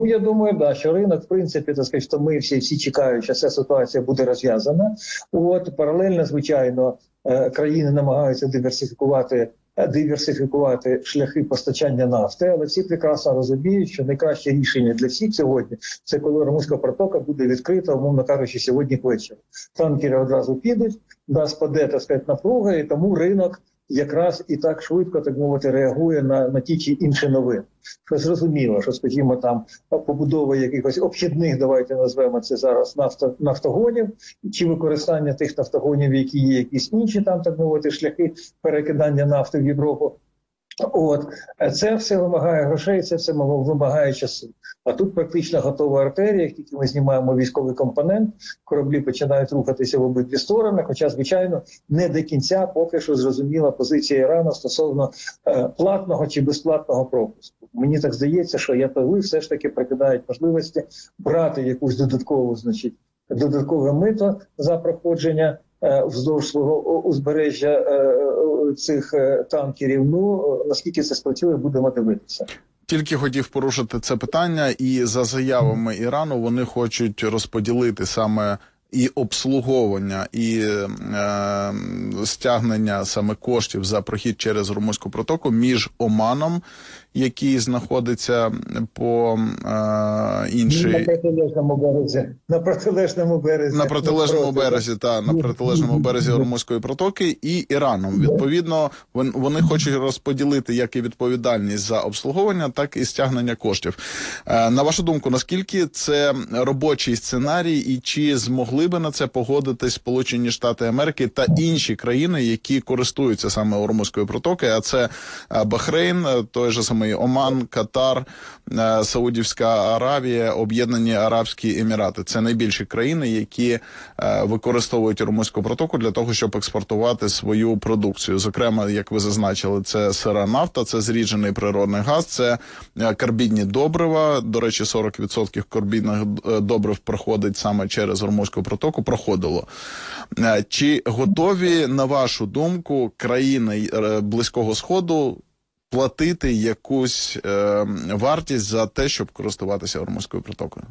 Я думаю, да, що ринок, в принципі, так сказати, втомився, і всі чекають, що ця ситуація буде розв'язана. Паралельно, звичайно, країни намагаються диверсифікувати шляхи постачання нафти, але всі прекрасно розуміють, що найкраще рішення для всіх сьогодні – це коли Ормузька протока буде відкрита, умовно кажучи, сьогодні ввечері. Танкери одразу підуть, спаде, так сказати, напруга, і тому ринок якраз і так швидко, так мовити, реагує на ті чи інші новини. Що зрозуміло, що, скажімо, там побудова якихось обхідних, давайте назвемо це зараз, нафтогонів, чи використання тих нафтогонів, які є якісь інші, там, так мовити, шляхи перекидання нафти в Європу. Це все вимагає грошей, це все вимагає часу. А тут практично готова артерія, як тільки ми знімаємо військовий компонент, кораблі починають рухатися в обидві сторони, хоча, звичайно, не до кінця поки що зрозуміла позиція Ірану стосовно платного чи безплатного пропуску. Мені так здається, що ЯПЛ все ж таки прикидають можливості брати якусь додаткове мито за проходження вздовж свого узбережжя цих танкерів. Наскільки це спрацює, будемо дивитися. Тільки хотів порушити це питання, і за заявами Ірану вони хочуть розподілити саме і обслуговування, і стягнення саме коштів за прохід через Ормузьку протоку між Оманом, який знаходиться по іншій... На протилежному березі. На протилежному березі Ормузької протоки і Іраном. Відповідно, вони хочуть розподілити як і відповідальність за обслуговування, так і стягнення коштів. На вашу думку, наскільки це робочий сценарій і чи змогли би на це погодитись Сполучені Штати Америки та інші країни, які користуються саме Ормузькою протокою, а це Бахрейн, той же самий Оман, Катар, Саудівська Аравія, Об'єднані Арабські Емірати. Це найбільші країни, які використовують Ормузьку протоку для того, щоб експортувати свою продукцію. Зокрема, як ви зазначили, це сира нафта, це зріджений природний газ, це карбідні добрива. До речі, 40% карбідних добрив проходить саме через Ормузьку протоку, проходило. Чи готові, на вашу думку, країни Близького Сходу платити якусь вартість за те, щоб користуватися Ормузькою протокою?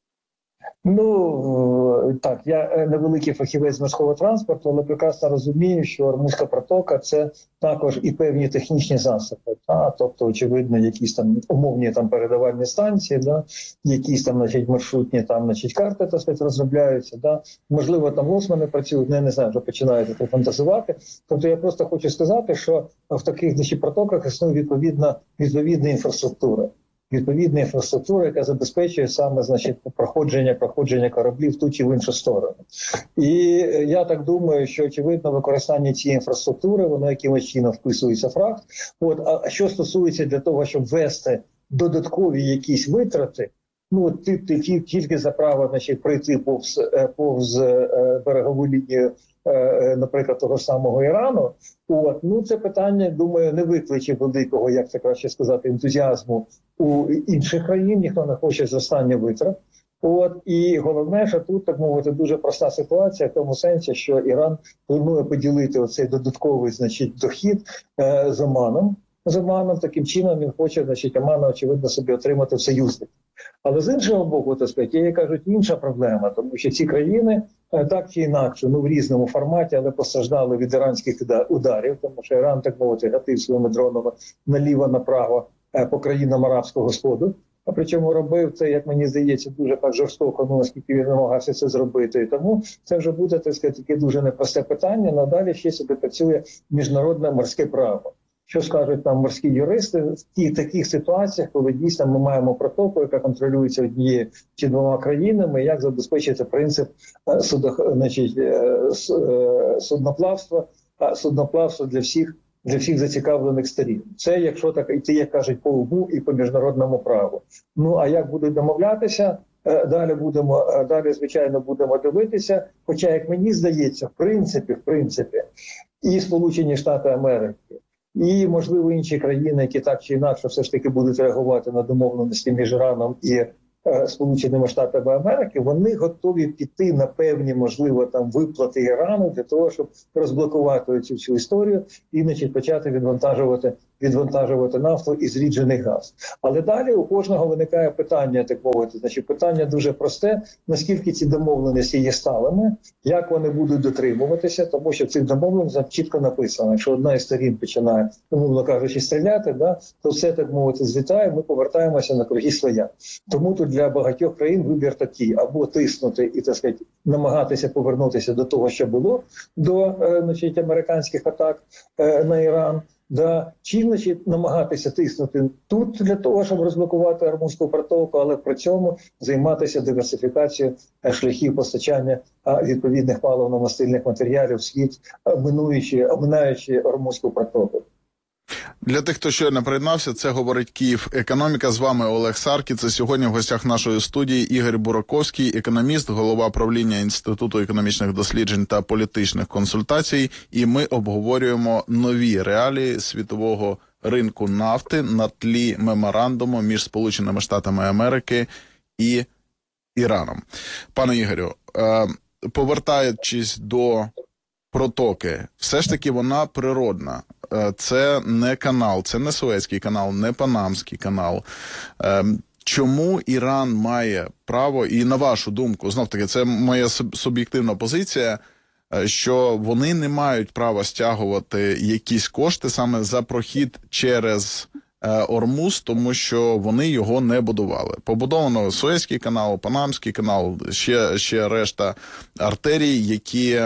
Так, я невеликий фахівець з морського транспорту, але прекрасно розумію, що Ормузька протока – це також і певні технічні засоби. Тобто, очевидно, якісь там умовні передавальні станції, якісь там, маршрутні карти, так сказати, розробляються. Можливо, там лоцмани працюють, не знаю, вже починають фантазувати. Тобто, я просто хочу сказати, що в таких протоках існує відповідна інфраструктура. Відповідна інфраструктура, яка забезпечує саме, проходження кораблів в ту чи в іншу сторону. І я так думаю, що, очевидно, використання цієї інфраструктури, воно якимось чином вписується в факт. А що стосується для того, щоб ввести додаткові якісь витрати, тільки за право, пройти повз берегову лінію, наприклад, того ж самого Ірану, це питання, думаю, не викличе великого, як це краще сказати, ентузіазму у інших країн, ніхто не хоче зростання витрат. І головне, що тут, так мовити, дуже проста ситуація в тому сенсі, що Іран планує поділити оцей додатковий, дохід з Оманом. Таким чином він хоче, Омана, очевидно, собі отримати в союзник. Але з іншого боку, так сказати, є, кажуть, інша проблема, тому що ці країни так чи інакше, в різному форматі, але постраждали від іранських ударів, тому що Іран, так мовити, гатив своїми дронами наліво-направо по країнам Арабського Сходу. А причому робив це, як мені здається, дуже так жорстоко, наскільки він намагався це зробити. І тому це вже буде, так сказати, таке дуже непросте питання. Надалі ще собі працює міжнародне морське право. Що скажуть там морські юристи в таких ситуаціях, коли дійсно ми маємо протоку, яка контролюється однією чи двома країнами, як забезпечити принцип судноплавства для всіх зацікавлених сторін. Це, якщо так йти, як кажуть, по УБУ і по міжнародному праву. А як будуть домовлятися, далі, звичайно, будемо дивитися. Хоча, як мені здається, в принципі, і Сполучені Штати Америки, і, можливо, інші країни, які так чи інакше все ж таки будуть реагувати на домовленості між Іраном і Сполученими Штатами Америки, вони готові піти на певні, можливо, виплати Ірану для того, щоб розблокувати цю всю історію і почати відвантажувати відвантажувати нафту і зріджений газ. Але далі у кожного виникає питання, так мовити, значить, питання дуже просте, наскільки ці домовленості є сталими, як вони будуть дотримуватися, тому що в цих домовленостях чітко написано, якщо одна із сторін починає, умовно кажучи, стріляти, да, то все, так мовити, злітає, ми повертаємося на круги своя. Тому тут для багатьох країн вибір такий, або тиснути і, так сказати, намагатися повернутися до того, що було до значить, американських атак на Іран, да, чи значить, намагатися тиснути тут для того, щоб розблокувати Ормузьку протоку, але при цьому займатися диверсифікацією шляхів постачання відповідних паливно-мастильних матеріалів в світ, оминаючи Ормузьку протоку. Для тих, хто щойно приєднався, це говорить Київ Економіка. З вами Олег Саркіт. Це сьогодні в гостях нашої студії Ігор Бураковський, економіст, голова правління Інституту економічних досліджень та політичних консультацій. І ми обговорюємо нові реалії світового ринку нафти на тлі меморандуму між Сполученими Штатами Америки і Іраном. Пане Ігорю, повертаючись до протоки, все ж таки вона природна. Це не канал, це не Суецький канал, не Панамський канал. Чому Іран має право, і на вашу думку, знов-таки, це моя суб'єктивна позиція, що вони не мають права стягувати якісь кошти саме за прохід через Ормуз, тому що вони його не будували. Побудовано Суецький канал, Панамський канал, ще решта артерій, які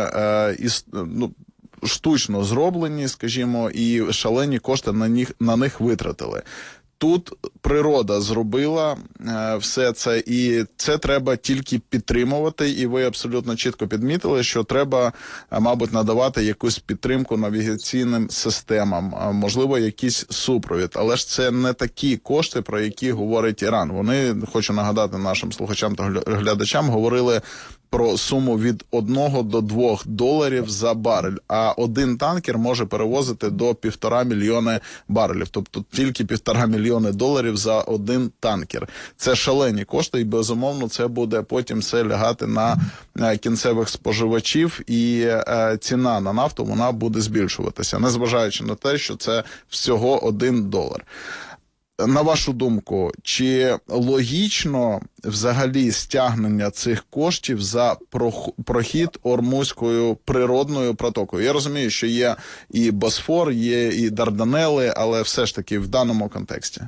штучно зроблені, скажімо, і шалені кошти на них витратили. Тут природа зробила все це, і це треба тільки підтримувати, і ви абсолютно чітко підмітили, що треба, мабуть, надавати якусь підтримку навігаційним системам, можливо, якийсь супровід. Але ж це не такі кошти, про які говорить Іран. Вони, хочу нагадати нашим слухачам та глядачам, говорили про суму від 1 до 2 доларів за барель, а один танкер може перевозити до 1,5 мільйони барелів, тобто тільки 1,5 мільйони доларів за один танкер. Це шалені кошти, і безумовно це буде потім все лягати на кінцевих споживачів, і ціна на нафту вона буде збільшуватися, незважаючи на те, що це всього 1 долар. На вашу думку, чи логічно взагалі стягнення цих коштів за прохід Ормузькою природною протокою? Я розумію, що є і Босфор, є і Дарданели, але все ж таки в даному контексті.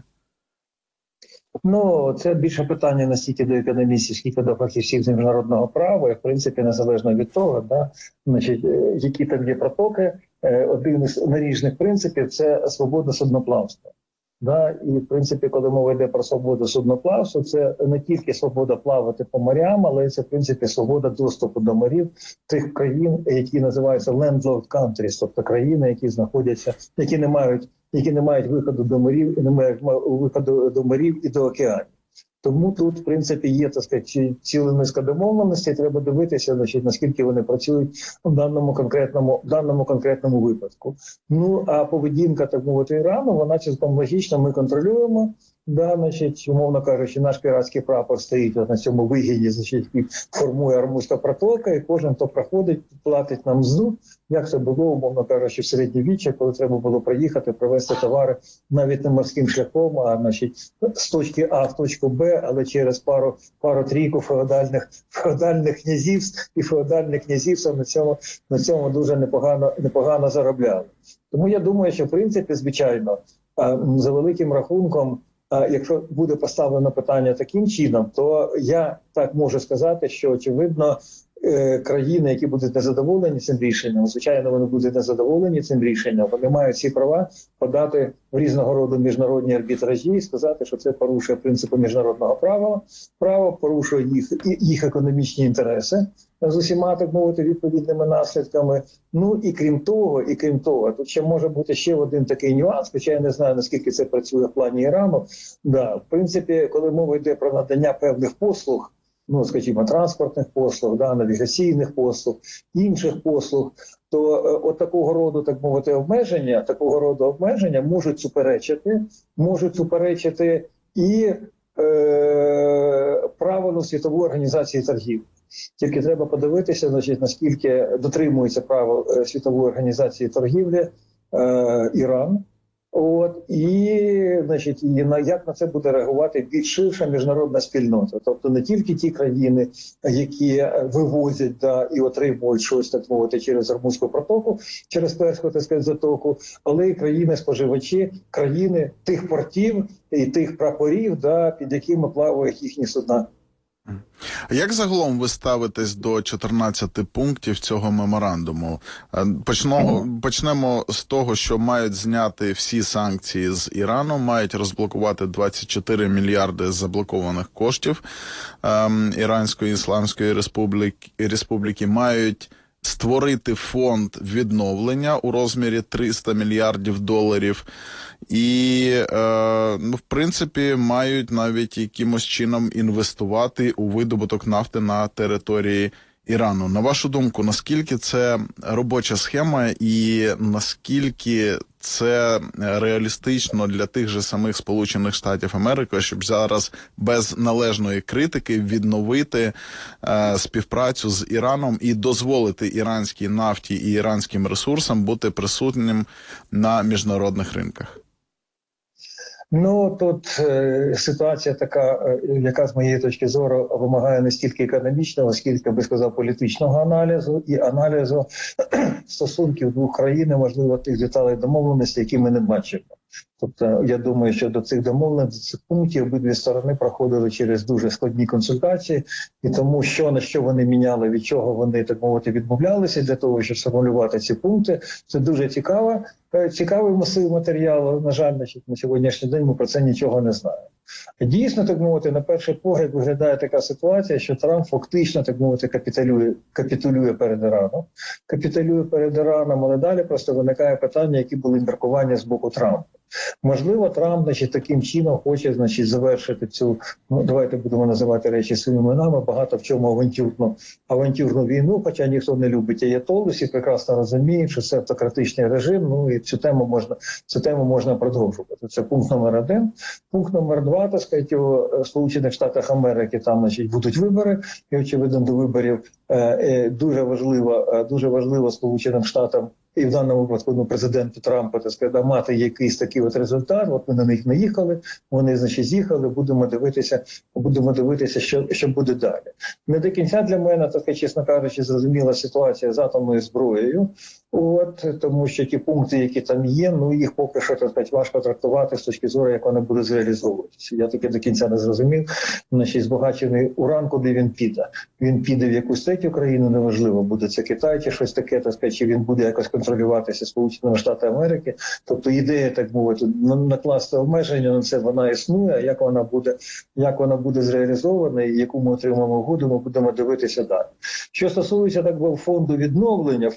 Ну, це більше питання не стільки до економістів, скільки до фахівців з міжнародного права, і, в принципі, незалежно від того, да, значить, які там є протоки, один із наріжних принципів – це свобода судноплавства. Да, і, в принципі, коли мова йде про свободу судноплавства, це не тільки свобода плавати по морям, але це, в принципі, свобода доступу до морів тих країн, які називаються landlocked countries, тобто країни, які знаходяться, які не мають виходу до морів, і не мають виходу до морів і до океанів. Тому тут, в принципі, є, так сказати, ціла низка домовленостей, треба дивитися, значить, наскільки вони працюють в даному конкретному випадку. Ну, а поведінка, так мовити, Ірану, вона цілком логічна, ми контролюємо, да, значить, умовно кажучи, наш піратський прапор стоїть на цьому вигіні, значить, і формує Ормузька протока, і кожен, хто проходить, платить нам мзду, як це було, умовно кажучи, в середньовіччі, коли треба було приїхати, привезти товари навіть не морським шляхом, а, значить, з точки А в точку Б, але через пару-трійку феодальних князівств, і феодальне князівство на цьому дуже непогано заробляли. Тому я думаю, що, в принципі, звичайно, за великим рахунком, якщо буде поставлено питання таким чином, то я так можу сказати, що, очевидно, країни, які будуть незадоволені цим рішенням, звичайно, вони будуть незадоволені цим рішенням, вони мають всі права подати в різного роду міжнародні арбітражі і сказати, що це порушує принципи міжнародного права, порушує їх економічні інтереси з усіма, так мовити, відповідними наслідками. Ну і крім того, тут ще може бути ще один такий нюанс, хоча я не знаю, наскільки це працює в плані Ірану. Да, в принципі, коли мова йде про надання певних послуг, ну, скажімо, транспортних послуг, да, навігаційних послуг, інших послуг, то от такого роду, так мовити, обмеження можуть суперечити і правилам Світової організації торгівлі. Тільки треба подивитися, значить, наскільки дотримується правил Світової організації торгівлі Іран. От і, значить, як на це буде реагувати більш ширша міжнародна спільнота, тобто не тільки ті країни, які вивозять і отримують щось, так мовити, через Ормузьку протоку, через Перську, так сказати, затоку, але й країни-споживачі, країни тих портів і тих прапорів, під якими плавають їхні судна. Як загалом ви ставитесь до 14 пунктів цього меморандуму? Почнемо з того, що мають зняти всі санкції з Ірану, мають розблокувати 24 мільярди заблокованих коштів Іранської Ісламської Республіки, мають створити фонд відновлення у розмірі 300 мільярдів доларів. І, в принципі, мають навіть якимось чином інвестувати у видобуток нафти на території Ірану. На вашу думку, наскільки це робоча схема і наскільки це реалістично для тих же самих Сполучених Штатів Америки, щоб зараз без належної критики відновити співпрацю з Іраном і дозволити іранській нафті і іранським ресурсам бути присутнім на міжнародних ринках? Ну, тут ситуація така, яка з моєї точки зору вимагає не стільки економічного, скільки, я би сказав, політичного аналізу і аналізу стосунків двох країн, можливо, тих деталей домовленості, які ми не бачимо. Тобто, я думаю, що до цих домовленостей, цих пунктів обидві сторони проходили через дуже складні консультації, і тому, на що вони міняли, від чого вони, так мовити, відмовлялися для того, щоб сформулювати ці пункти, це дуже цікавий масив матеріалу. На жаль, на сьогоднішній день ми про це нічого не знаємо. Дійсно, так мовити, на перший погляд виглядає така ситуація, що Трамп фактично, так мовити, капітулює перед Іраном, але далі просто виникає питання, які були міркування з боку Трампа. Можливо, Трамп, таким чином хоче, завершити цю, давайте будемо називати речі своїми іменами, багато в чому авантюрну війну, хоча ніхто не любить аятоллів, всі прекрасно розуміють, що це автократичний режим, і цю тему можна продовжувати. Це пункт номер 1. Пункт номер 2, так сказати, у Сполучених Штатах Америки там, будуть вибори, і, очевидно, до виборів дуже важливо Сполученим Штатам, і в даному випадку президенту Трампа, так сказати, мати якийсь такий результат. От ми на них наїхали, вони, з'їхали, будемо дивитися, що буде далі. Не до кінця для мене, так, чесно кажучи, зрозуміла ситуація з атомною зброєю. Тому що ті пункти, які там є, їх поки що, так сказати, важко трактувати з точки зору, як вони будуть зреалізовуватися. Я таки до кінця не зрозумів. Збагачений уран, куди він піде. Він піде в якусь третю країну, неважливо, буде це Китай чи щось таке, так сказати, чи він буде якось контролюватися Сполученими Штатами Америки. Тобто ідея, так мовити, накласти обмеження на це, вона існує, а як вона буде зреалізована і яку ми отримаємо угоду, ми будемо дивитися далі. Що стосується, так би, фонду відновлення,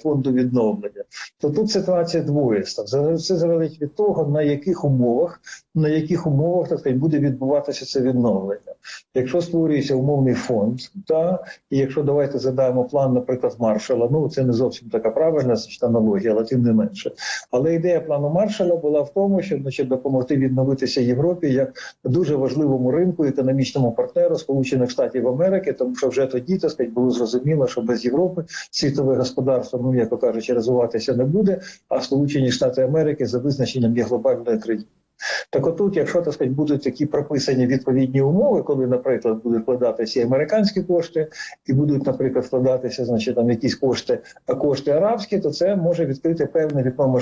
то тут ситуація двоїста. Це залежить від того, на яких умовах, так сказати, буде відбуватися це відновлення. Якщо створюється умовний фонд, і якщо давайте задаємо план, наприклад, Маршалла, це не зовсім така правильна аналогія, але тим не менше. Але ідея плану Маршалла була в тому, щоб допомогти відновитися Європі як дуже важливому ринку, економічному партнеру Сполучених Штатів Америки, тому що вже тоді, так сказати, було зрозуміло, що без Європи світове господарство, як кажучи, розвиватися не буде, а Сполучені Штати Америки за визначенням є глобальною країною. Так отут, якщо, так сказати, будуть такі прописані відповідні умови, коли, наприклад, будуть вкладатися і американські кошти, і будуть, наприклад, вкладатися, якісь кошти арабські, то це може відкрити певне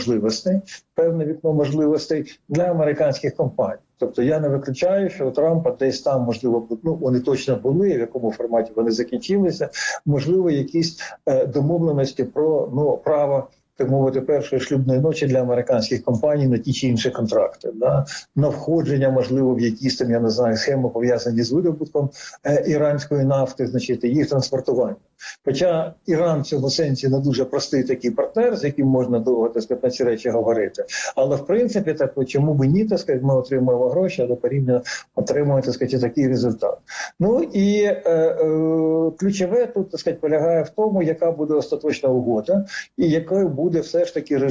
вікно можливостей для американських компаній. Тобто я не виключаю, що у Трампа десь там, можливо, вони точно були, в якому форматі вони закінчилися, можливо, якісь домовленості про право, так мовити, першої шлюбної ночі для американських компаній на ті чи інші контракти, на входження, можливо, в якісь там, я не знаю, схеми, пов'язані з видобутком іранської нафти, і їх транспортування. Хоча Іран в цьому сенсі не дуже простий такий партнер, з яким можна довго, так сказати, на ці речі говорити. Але, в принципі, так, чому б ні, так сказати, ми отримуємо гроші, але порівняно отримуємо, так сказати, такий результат. І ключове тут, так сказати, полягає в тому, яка буде остаточна угода і якою буде все ж таки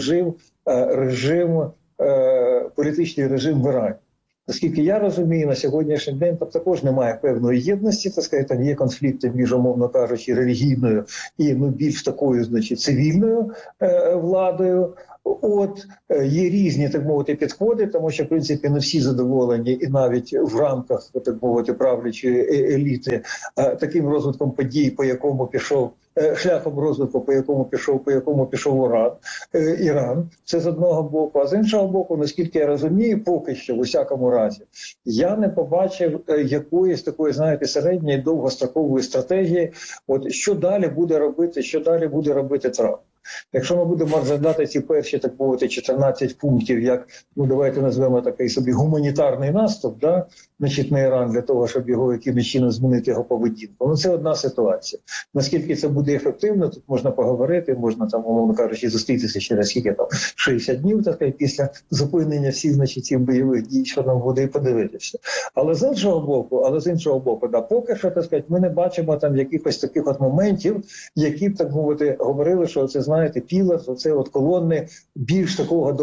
політичний режим в Ірані. Наскільки я розумію, на сьогоднішній день там також немає певної єдності, так сказати, там є конфлікти між, умовно кажучи, релігійною і більш такою, цивільною владою. От є різні, так мовити, підходи, тому що в принципі не всі задоволені, і навіть в рамках, так мовити, правлячої еліти таким розвитком подій, по якому пішов. Шляхом розвитку, по якому пішов Іран, це з одного боку. А з іншого боку, наскільки я розумію, поки що в усякому разі я не побачив якоїсь такої, знаєте, середньої довгострокової стратегії. От що далі буде робити Трамп. Якщо ми будемо розглядати ці перші, так мовити, 14 пунктів, як, ну давайте назвемо такий собі гуманітарний наступ, да, значить, на Іран для того, щоб його якимось чином змінити його поведінку. Ну це одна ситуація. Наскільки це буде ефективно, тут можна поговорити, можна там, умовно кажучи, зустрітися через скільки там 60 днів, так сказати, після зупинення всіх, значить, цих бойових дій, що нам буде, і подивитися. Але з іншого боку, да, поки що, так сказати, ми не бачимо там якихось таких от моментів, які б, так мовити, говорили, що це, знаєте, пілар, оце от колони більш такого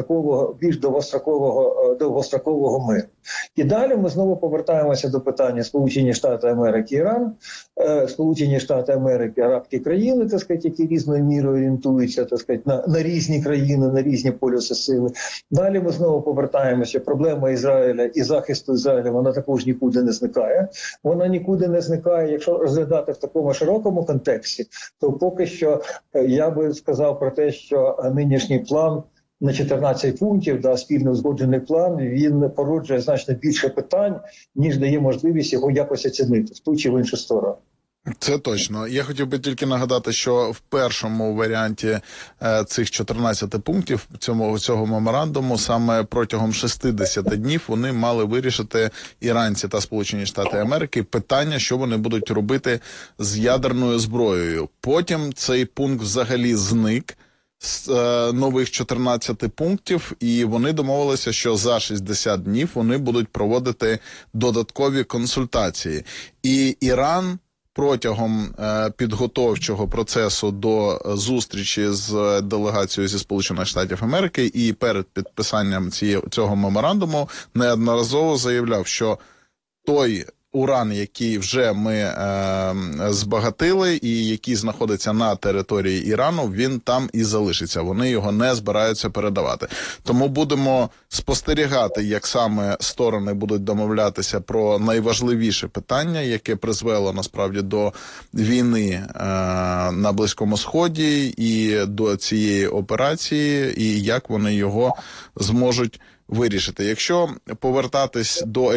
довгострокового миру. І далі ми знову повертаємося до питання Сполучені Штати Америки, Іран, Сполучені Штати Америки, арабські країни, так сказати, які різною мірою орієнтуються, так сказати, на різні країни, на різні полюси сили. Далі ми знову повертаємося. Проблема Ізраїля і захисту Ізраїля, вона також нікуди не зникає. Вона нікуди не зникає. Якщо розглядати в такому широкому контексті, то поки що я би сказав про те, що нинішній план на 14 пунктів, да, спільно узгоджений план, він породжує значно більше питань, ніж дає можливість його якось оцінити в ту чи в іншу сторону. Це точно. Я хотів би тільки нагадати, що в першому варіанті цих 14 пунктів цього меморандуму саме протягом 60 днів вони мали вирішити іранці та Сполучені Штати Америки питання, що вони будуть робити з ядерною зброєю. Потім цей пункт взагалі зник з нових 14 пунктів, і вони домовилися, що за 60 днів вони будуть проводити додаткові консультації. І Іран протягом підготовчого процесу до зустрічі з делегацією зі Сполучених Штатів Америки і перед підписанням цього меморандуму неодноразово заявляв, що той уран, який вже ми збагатили і який знаходиться на території Ірану, він там і залишиться. Вони його не збираються передавати. Тому будемо спостерігати, як саме сторони будуть домовлятися про найважливіше питання, яке призвело насправді до війни на Близькому Сході і до цієї операції, і як вони його зможуть вирішити. Якщо повертатись до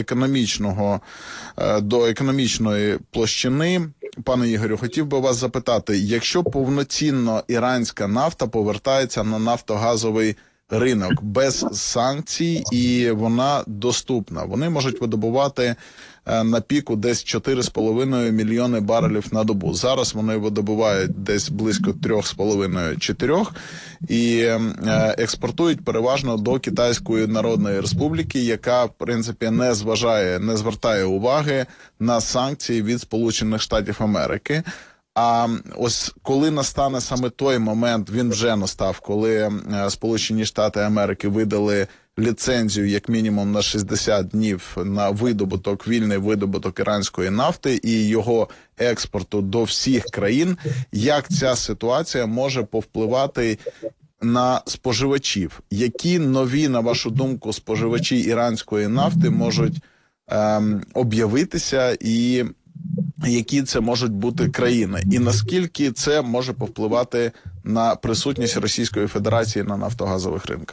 економічної площини, пане Ігорю, хотів би вас запитати, якщо повноцінно іранська нафта повертається на нафтогазовий ринок без санкцій і вона доступна, вони можуть видобувати на піку десь 4,5 мільйони барелів на добу. Зараз вони видобувають десь близько 3,5-4 і експортують переважно до Китайської Народної Республіки, яка, в принципі, не звертає уваги на санкції від Сполучених Штатів Америки. А ось коли настане саме той момент, він вже настав, коли Сполучені Штати Америки видали ліцензію як мінімум на 60 днів на видобуток, вільний видобуток іранської нафти і його експорту до всіх країн, як ця ситуація може повпливати на споживачів? Які нові, на вашу думку, споживачі іранської нафти можуть об'явитися і які це можуть бути країни? І наскільки це може повпливати на присутність Російської Федерації на нафтогазових ринках?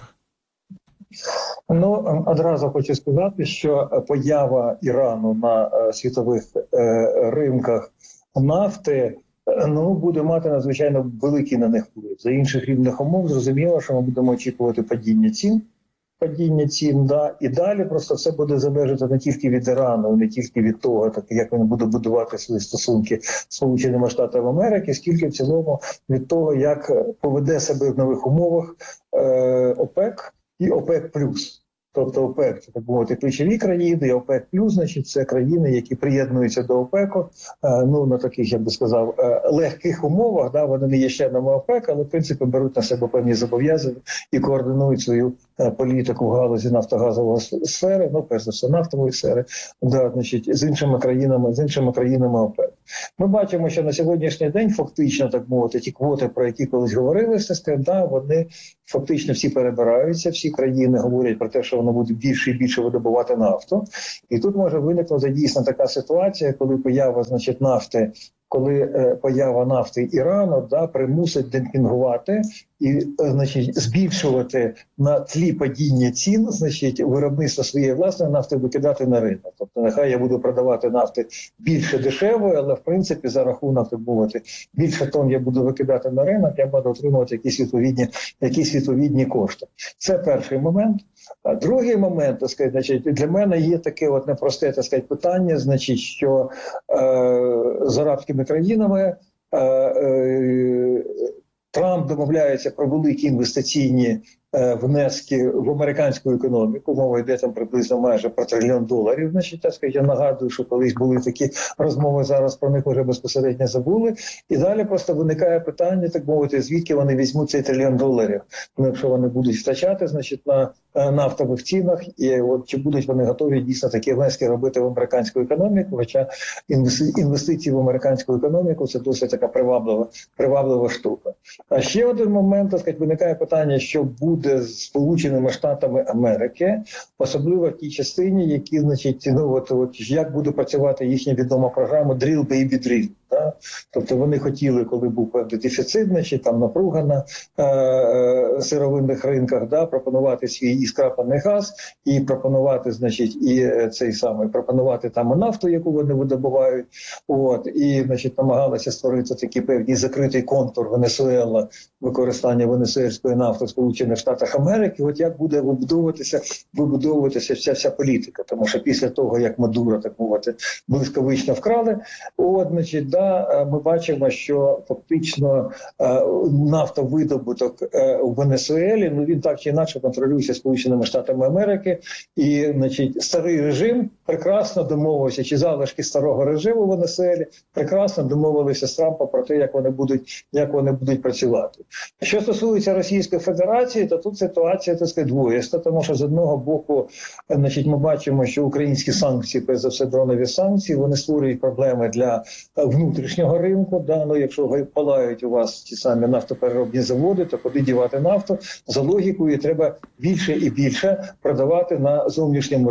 Ну, одразу хочу сказати, що поява Ірану на світових ринках нафти буде мати надзвичайно великий на них вплив. За інших рівних умов зрозуміло, що ми будемо очікувати падіння цін, да, і далі просто все буде залежати не тільки від Ірану, не тільки від того, так як він буде будувати свої стосунки з Сполученими Штатами Америки, скільки в цілому від того, як поведе себе в нових умовах ОПЕК і ОПЕК+. Тобто ОПЕК, це, так мовити, ключові країни, і ОПЕК+, значить, це країни, які приєднуються до ОПЕКу, на таких, я би сказав, легких умовах, да, вони не є членами ОПЕК, але, в принципі, беруть на себе певні зобов'язання і координують свою політику в галузі нафтогазової сфери, перш за все, нафтової сфери, да, значить, з іншими країнами ОПЕК. Ми бачимо, що на сьогоднішній день фактично, так мовити, ті квоти, про які колись говорили, да, вони фактично всі перебираються, всі країни говорять про те, що воно буде більше і більше видобувати нафту. І тут може виникнути дійсно така ситуація, коли поява, значить, нафти, коли поява нафти Ірану, да, примусить демпінгувати і, значить, збільшувати на тлі падіння цін, значить, виробництво своєї власної нафти викидати на ринок. Тобто, нехай я буду продавати нафти більше дешевої, але в принципі за рахунок, так мовити, більше тонн я буду викидати на ринок, я буду отримувати якісь відповідні кошти. Це перший момент. А другий момент, так сказати, значить, для мене є таке от непросте, так сказати, питання, значить, що з арабськими країнами Трамп домовляється про великі інвестиційні внески в американську економіку. Мова йде там приблизно майже про $1 трильйон. Значить, так сказати, я нагадую, що колись були такі розмови, зараз про них вже безпосередньо забули. І далі просто виникає питання, так мовити, звідки вони візьмуть цей $1 трильйон. Ну, якщо вони будуть втрачати, значить, на нафтових цінах, і от чи будуть вони готові дійсно такі внески робити в американську економіку, хоча інвестиції в американську економіку – це досить така приваблива штука. А ще один момент, так сказати, виникає питання, що буде з Сполученими Штатами Америки, особливо в тій частині, які, значить, ну, от як буде працювати їхня відома програма «Drill, baby, drill». Да? Тобто вони хотіли, коли був певний дефіцит, значить, там напруга на сировинних ринках, да, пропонувати свій і скрапаний газ, і пропонувати, значить, і цей самий, пропонувати там нафту, яку вони видобувають, от, і, значить, намагалися створити такий певний закритий контур Венесуела, використання венесуельської нафти в Сполучених Штатах Америки. От як буде вибудовуватися вся політика, тому що після того, як Мадуро, так мовити, блискавично вкрали, от, значить, да, ми бачимо, що фактично нафтовидобуток у Венесуелі, ну, він так чи інакше контролюється Сполученими Штатами Америки, і, значить, старий режим прекрасно домовився, чи залишки старого режиму в Венесуелі прекрасно домовилися з Трампом про те, як вони будуть працювати. Що стосується Російської Федерації, то тут ситуація, так сказати, двоєста, тому що з одного боку, значить, ми бачимо, що українські санкції, перш за все дронові санкції, вони створюють проблеми для внутрішнього ринку. Да? Ну, якщо палають у вас ті самі нафтопереробні заводи, то куди дівати нафту? За логікою треба більше і більше продавати на зовнішньому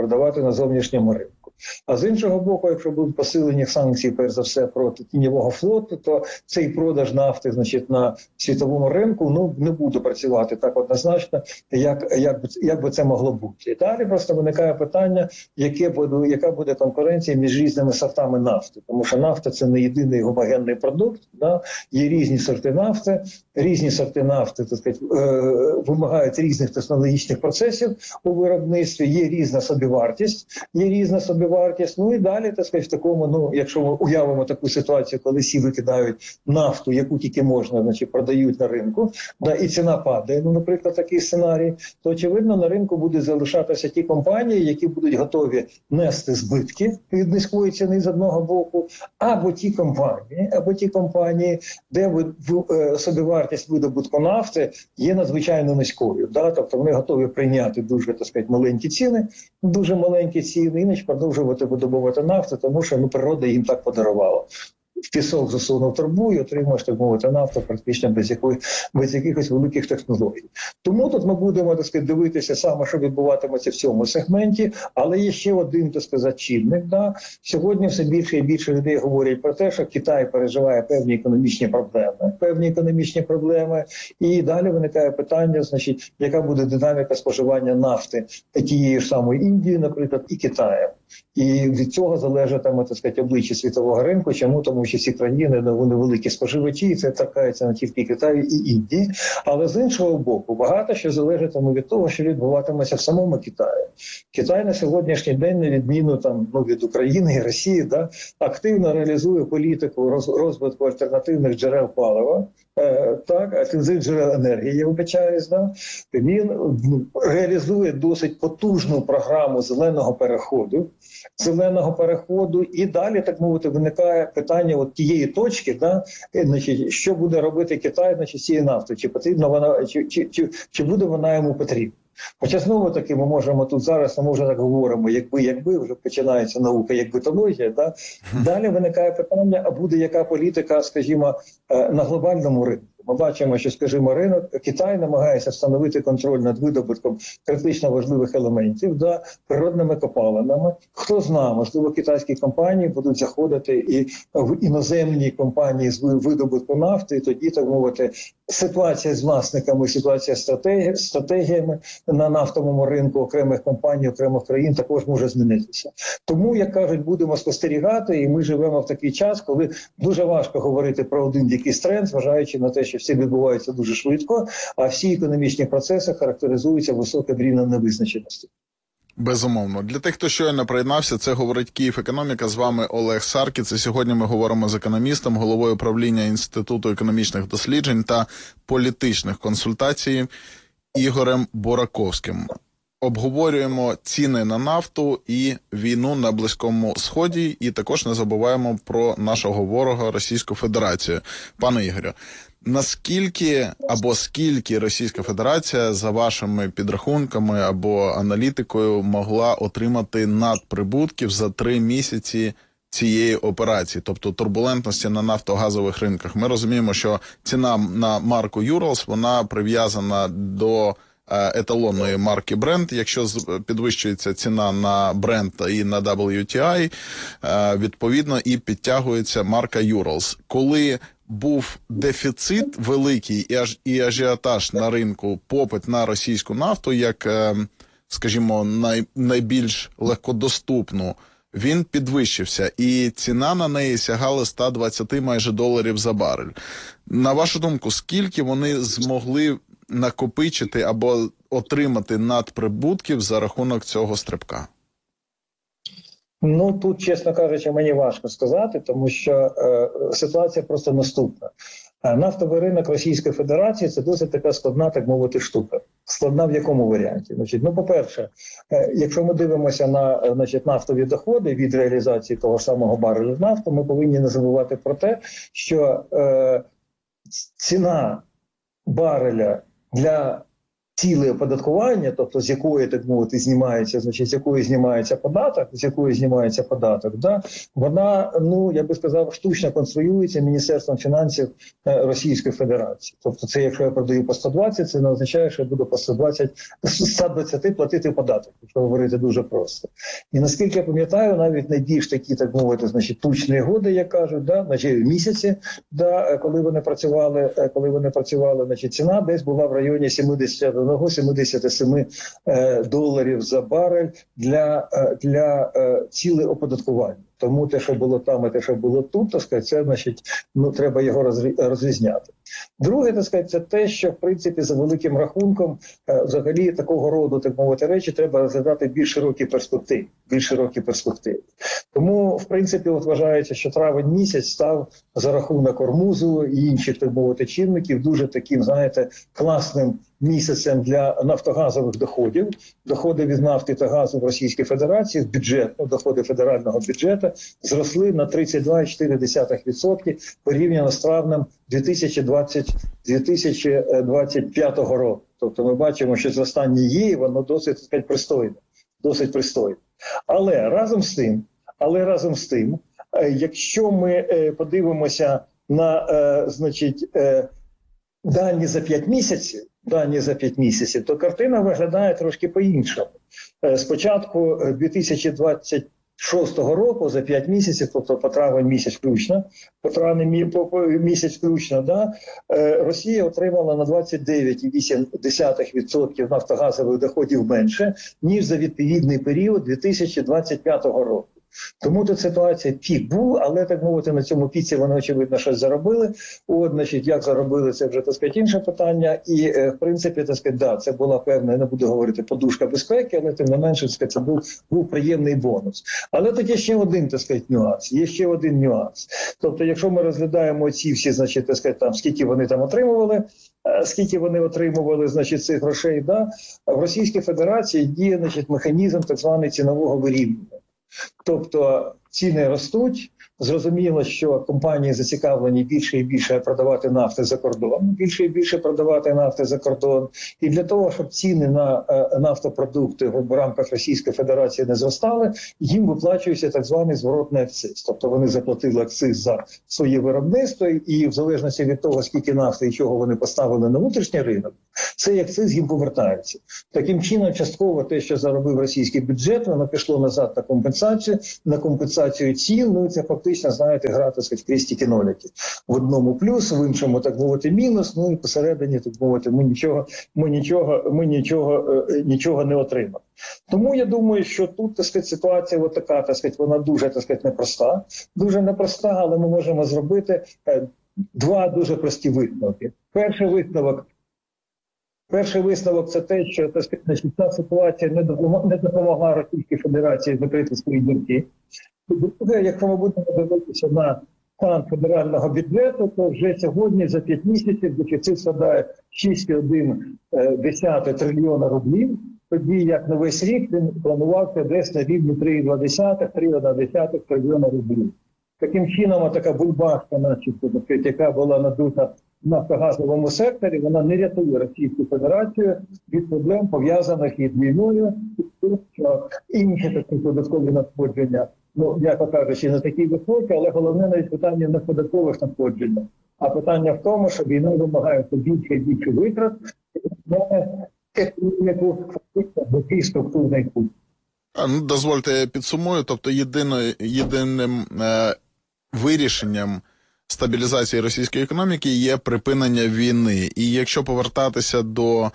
ринку. А з іншого боку, якщо будуть посилені санкції, перш за все, проти тіньового флоту, то цей продаж нафти, значить, на світовому ринку, ну, не буде працювати так однозначно, як би це могло бути. І далі просто виникає питання, яка буде конкуренція між різними сортами нафти. Тому що нафта – це не єдиний гомогенний продукт, да? Є різні сорти нафти, так сказати, вимагають різних технологічних процесів у виробництві, є різна собівартість, ну і далі, так сказати, в такому, ну, якщо ми уявимо таку ситуацію, коли всі викидають нафту, яку тільки можна, значить, продають на ринку, да, і ціна падає, ну, наприклад, такий сценарій, то, очевидно, на ринку будуть залишатися ті компанії, які будуть готові нести збитки від низької ціни з одного боку, або ті компанії, де собівартість видобутку нафти є надзвичайно низькою, да, тобто вони готові прийняти дуже, так сказати, маленькі ціни, іначе продовжувати видобувати нафту, тому що, ну, природа їм так подарувала. В пісок засунув трубу і отримуєш, так мовити, нафту практично без якихось великих технологій. Тому тут ми будемо, так сказати, дивитися саме, що відбуватиметься в цьому сегменті, але є ще один, так сказати, чинник. Да? Сьогодні все більше і більше людей говорять про те, що Китай переживає певні економічні проблеми, і далі виникає питання, значить, яка буде динаміка споживання нафти тієї ж самої Індії, наприклад, і Китаю. І від цього залежатиме, так сказати, обличчя світового ринку. Чому? Тому що ці країни, вони великі споживачі, і це торкається не тільки Китаю і Індії. Але з іншого боку, багато що залежатиме від того, що відбуватиметься в самому Китаї. Китай на сьогоднішній день, на відміну там, ну, від України і Росії, да, активно реалізує політику розвитку альтернативних джерел палива, альтернативних джерел енергії, я вибачаюсь, да. Він реалізує досить потужну програму зеленого переходу, і далі, так мовити, виникає питання от тієї точки, да, значить, що буде робити Китай, значить, цією нафтою, чи потрібно вона, чи буде вона йому потрібна. Хоча знову таки ми можемо тут зараз, ми вже так говоримо, якби, вже починається наука, як битологія, да? Далі виникає питання, а буде яка політика, скажімо, на глобальному ринку. Ми бачимо, що, скажімо, ринок Китай намагається встановити контроль над видобутком критично важливих елементів, да, природними копалинами. Хто знає, можливо, китайські компанії будуть заходити і в іноземні компанії з видобутку нафти, і тоді, так мовити, ситуація з власниками, ситуація з стратегіями на нафтовому ринку окремих компаній, окремих країн також може змінитися. Тому, як кажуть, будемо спостерігати, і ми живемо в такий час, коли дуже важко говорити про один якийсь тренд, зважаючи на те, що всі відбуваються дуже швидко, а всі економічні процеси характеризуються високим рівнем невизначеності. Безумовно. Для тих, хто щойно приєднався, це говорить Київ Економіка. З вами Олег Саркіц. І сьогодні ми говоримо з економістом, головою правління Інституту економічних досліджень та політичних консультацій Ігорем Бураковським. Обговорюємо ціни на нафту і війну на Близькому Сході, і також не забуваємо про нашого ворога Російську Федерацію. Пане Ігорю, наскільки або скільки Російська Федерація, за вашими підрахунками або аналітикою, могла отримати надприбутків за 3 місяці цієї операції, тобто турбулентності на нафтогазових ринках? Ми розуміємо, що ціна на марку Urals, вона прив'язана до еталонної марки Brent. Якщо підвищується ціна на Brent і на WTI, відповідно і підтягується марка Urals. Коли був дефіцит великий і ажіотаж на ринку, попит на російську нафту, як, скажімо, найбільш легкодоступну, він підвищився, і ціна на неї сягала 120 майже доларів за барель. На вашу думку, скільки вони змогли накопичити або отримати надприбутків за рахунок цього стрибка? Ну, тут, чесно кажучи, мені важко сказати, тому що ситуація просто наступна. Нафтовий ринок Російської Федерації – це досить така складна, так мовити, штука. Складна в якому варіанті? Значить, ну, по-перше, якщо ми дивимося на, значить, нафтові доходи від реалізації того ж самого барелю нафти, ми повинні не забувати про те, що ціна бареля для ціле оподаткування, тобто з якої, так мовити, знімається, значить, з якої знімається податок, да, вона, ну, я би сказав, штучно конструюється Міністерством фінансів Російської Федерації. Тобто це, якщо я продаю по 120, це не означає, що я буду по 120 платити податок, якщо говорити дуже просто. І наскільки я пам'ятаю, навіть найбільш такі, так мовити, значить, тучні годи, як кажуть, да, значить, місяці, да, коли вони працювали, значить, ціна десь була в районі 77 доларів за барель для цілей оподаткування. Тому те, що було там, і те, що було тут, так сказати, це, значить, ну, треба його розрізняти. Друге, так сказати, це те, що, в принципі, за великим рахунком, взагалі, такого роду, так мовити, речі треба розглядати більш широкі перспективи. Тому, в принципі, от вважається, що травень місяць став за рахунок Ормузу і інших, так мовити, чинників дуже таким, знаєте, класним місяцем для нафтогазових доходів. Доходи від нафти та газу в Російській Федерації, бюджетно, доходи федерального бюджету зросли на 32,4% порівняно з травнем 2025 року. Тобто ми бачимо, що зростання є, і воно досить, так сказати, пристойне. Але разом з тим, якщо ми подивимося на, значить, дані за 5 місяців, то картина виглядає трошки по-іншому. Спочатку 2026 року за 5 місяців, тобто по травень місяць включно, да, Росія отримала на 29,8% нафтогазових доходів менше, ніж за відповідний період 2025 року. Тому тут ситуація пік був, але, так мовити, на цьому піці вони, очевидно, щось заробили. От, значить, як заробили, це вже, так сказати, інше питання. І, в принципі, так сказати, да, це була певна, я не буду говорити, подушка безпеки, але, тим не менше, так сказати, це був приємний бонус. Але тут є ще один, так сказати, нюанс. Тобто, якщо ми розглядаємо ці всі, значить, так сказати, там, скільки вони там отримували, значить, цих грошей, да, в Російській Федерації діє, значить, механізм так званий цінового вирівнювання. Тобто ціни ростуть, Зрозуміло, що компанії зацікавлені більше і більше продавати нафти за кордон, більше і більше продавати нафти за кордон. І для того, щоб ціни на нафтопродукти в рамках Російської Федерації не зростали, їм виплачується так званий зворотний акциз. Тобто вони заплатили акциз за своє виробництво, і в залежності від того, скільки нафти і чого вони поставили на внутрішній ринок, цей акциз їм повертається. Таким чином, частково те, що заробив російський бюджет, воно пішло назад на компенсацію цін. Ну, це фактично, знаєте, гра, так сказати, крестики-нолики. В одному плюс, в іншому, так мовити, мінус, ну і посередині, так мовити, ми нічого не отримали. Тому я думаю, що тут, так сказати, ситуація от така, так сказати, вона дуже, так сказати, непроста. Дуже непроста, але ми можемо зробити два дуже прості висновки. Перший висновок – це те, що, так сказати, ця ситуація не допомогла Російській Федерації закрити свої дірки. Друге, якщо ми будемо дивитися на стан федерального бюджету, то вже сьогодні за 5 місяців дефіцит складає 6,1 трильйона рублів, тоді як на весь рік він планувався десь на рівні 3,1 трильйона рублів. Таким чином, така бульбашка, начебто, яка була надута в нафтогазовому секторі, вона не рятує Російську Федерацію від проблем, пов'язаних із війною, і тим, що інші такі податкові надходження, ну, як кажучи, не такі високі, але головне навіть питання не податкових надходжень, а питання в тому, що війна вимагає більше і більше витрат, на економіку фактично до тій структурної путь. Ну, дозвольте, я підсумую. Тобто єдиним вирішенням стабілізації російської економіки є припинення війни. І якщо повертатися до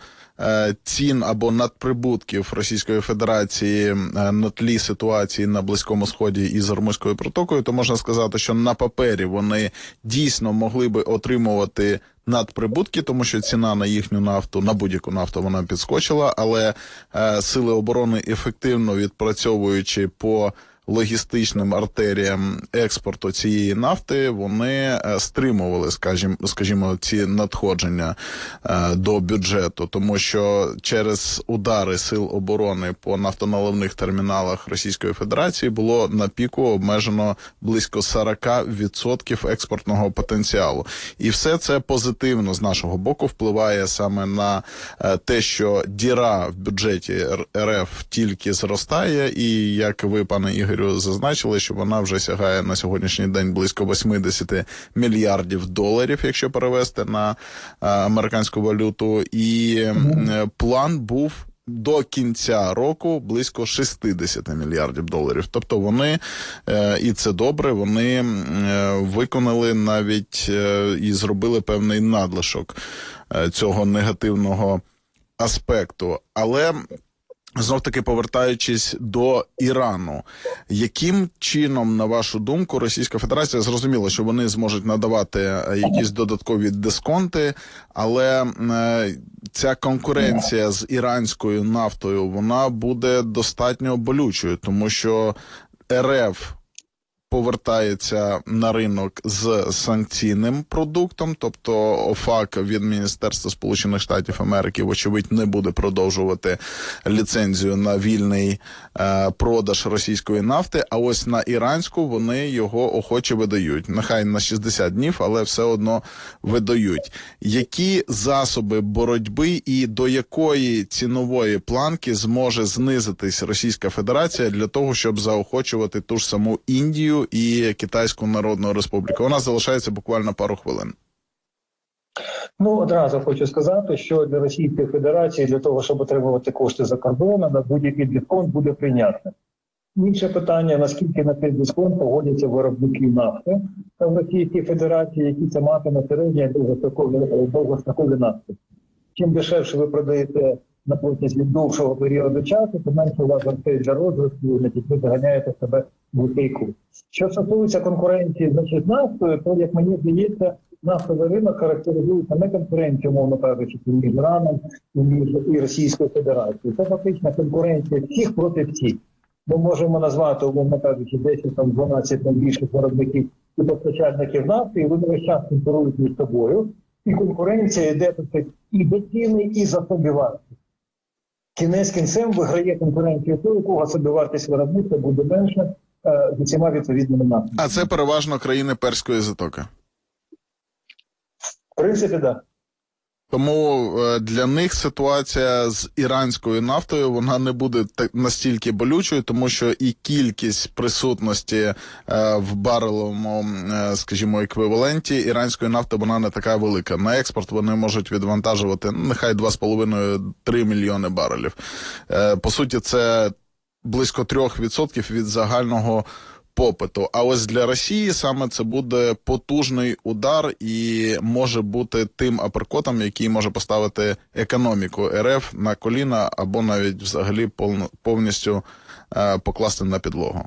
цін або надприбутків Російської Федерації на тлі ситуації на Близькому Сході із Ормузькою протокою, то можна сказати, що на папері вони дійсно могли би отримувати надприбутки, тому що ціна на їхню нафту, на будь-яку нафту, вона підскочила, але сили оборони, ефективно відпрацьовуючи по логістичним артеріям експорту цієї нафти, вони стримували, скажімо, ці надходження до бюджету, тому що через удари сил оборони по нафтоналивних терміналах Російської Федерації було на піку обмежено близько 40% експортного потенціалу. І все це позитивно з нашого боку впливає саме на те, що діра в бюджеті РФ тільки зростає, і, як ви, пане Ігорю, зазначили, що вона вже сягає на сьогоднішній день близько 80 мільярдів доларів, якщо перевести на американську валюту. І план був до кінця року близько 60 мільярдів доларів. Тобто вони, і це добре, вони виконали навіть і зробили певний надлишок цього негативного аспекту. Але знов-таки, повертаючись до Ірану, яким чином, на вашу думку, Російська Федерація, зрозуміло, що вони зможуть надавати якісь додаткові дисконти, але ця конкуренція з іранською нафтою, вона буде достатньо болючою, тому що РФ повертається на ринок з санкційним продуктом, тобто ОФАК від Міністерства Сполучених Штатів Америки, вочевидь, не буде продовжувати ліцензію на вільний продаж російської нафти, а ось на іранську вони його охоче видають. Нехай на 60 днів, але все одно видають. Які засоби боротьби і до якої цінової планки зможе знизитись Російська Федерація для того, щоб заохочувати ту ж саму Індію і Китайську Народну Республіку? У нас залишається буквально пару хвилин. Ну, одразу хочу сказати, що для Російської Федерації для того, щоб отримувати кошти за кордоном, на будь-який дисконт буде прийнятним. Інше питання, наскільки на цей дисконт погодяться виробники нафти в Російській Федерації, які це матиме середні довгострокові нафти. Чим дешевше ви продаєте на протязі довшого періоду часу, то менше у вас грошей для розвитку, ви заганяєте себе в глухий кут. Що стосується конкуренції з нафтою, то, як мені здається, нафтовий ринок характеризується не конкуренцією, умовно кажучи, між Іраном і Російською Федерацією. Це фактично конкуренція всіх проти всіх. Ми можемо назвати, умовно кажучи, 10-12 найбільших виробників і постачальників нафти, і вони весь час конкурують між собою. І конкуренція йде і до ціни, і за собівартість. Кінець кінцем виграє конкуренцію той, у кого собівартість виробництва буде менше, з усіма відповідними наслідками. А це переважно країни Перської затоки? В принципі, так. Тому для них ситуація з іранською нафтою, вона не буде настільки болючою, тому що і кількість присутності в бареловому, скажімо, еквіваленті іранської нафти, вона не така велика. На експорт вони можуть відвантажувати, нехай 2,5-3 мільйони барелів. По суті, це близько 3% від загального попиту. А ось для Росії саме це буде потужний удар і може бути тим аперкотом, який може поставити економіку РФ на коліна або навіть взагалі повністю покласти на підлогу.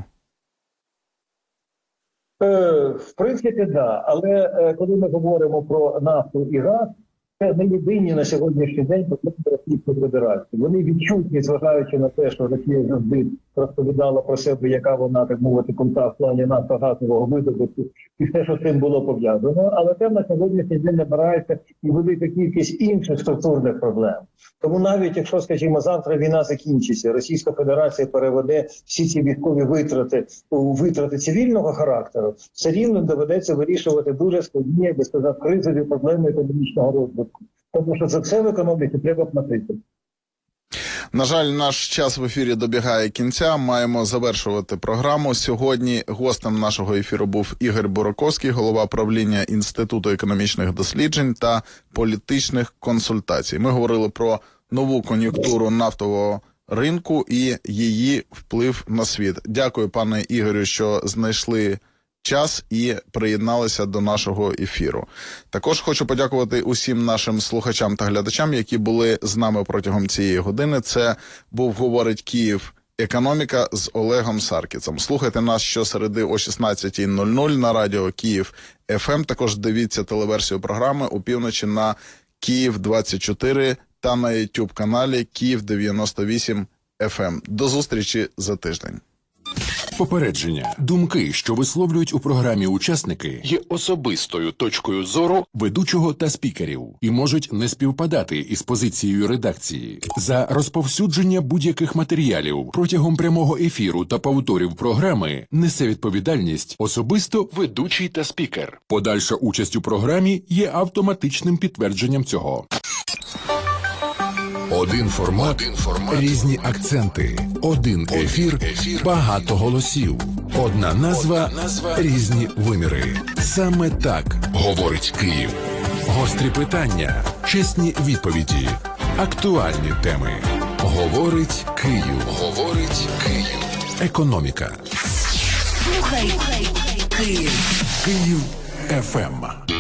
В принципі, так. Да. Але коли ми говоримо про нафту і газ, це не єдині на сьогоднішній день потрібні Російської Федерації. Вони відчутні, зважаючи на те, що Росія завжди розповідала про себе, яка вона, так мовити, крута в плані нафтогазового видобутку, і все, що з цим було пов'язано. Але те на сьогоднішній день набирається і велика кількість інших структурних проблем. Тому навіть якщо, скажімо, завтра війна закінчиться, Російська Федерація переведе всі ці військові витрати у витрати цивільного характеру, все рівно доведеться вирішувати дуже складні, як би сказав, кризові проблеми економічного розвитку. Тому що за це в економіці треба платити. На жаль, наш час в ефірі добігає кінця. Маємо завершувати програму. Сьогодні гостем нашого ефіру був Ігор Бураковський, голова правління Інституту економічних досліджень та політичних консультацій. Ми говорили про нову кон'юнктуру нафтового ринку і її вплив на світ. Дякую, пане Ігорю, що знайшли час і приєдналися до нашого ефіру. Також хочу подякувати усім нашим слухачам та глядачам, які були з нами протягом цієї години. Це був «Говорить Київ. Економіка» з Олегом Саркісом. Слухайте нас щосереди о 16:00 на радіо Київ ФМ. Також дивіться телеверсію програми опівночі на Київ 24 та на YouTube-каналі Київ 98 ФМ. До зустрічі за тиждень. Попередження. Думки, що висловлюють у програмі учасники, є особистою точкою зору ведучого та спікерів і можуть не співпадати із позицією редакції. За розповсюдження будь-яких матеріалів протягом прямого ефіру та повторів програми несе відповідальність особисто ведучий та спікер. Подальша участь у програмі є автоматичним підтвердженням цього. Один формат, різні акценти, один ефір, багато голосів, одна назва, різні виміри. Саме так говорить Київ. Гострі питання, чесні відповіді, актуальні теми. Говорить Київ. Говорить Київ. Економіка. Слухай Київ. Київ ФМ.